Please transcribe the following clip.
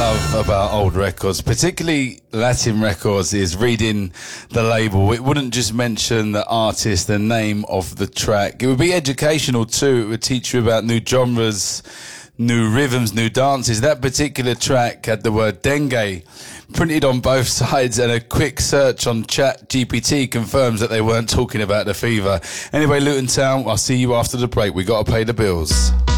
love about old records, particularly Latin records, is reading the label. It wouldn't just mention the artist, the name of the track. It would be educational too. It would teach you about new genres, new rhythms, new dances. That particular track had the word dengue printed on both sides, and a quick search on ChatGPT confirms that they weren't talking about the fever. Anyway, Luton Town, I'll see you after the break. We got to pay the bills.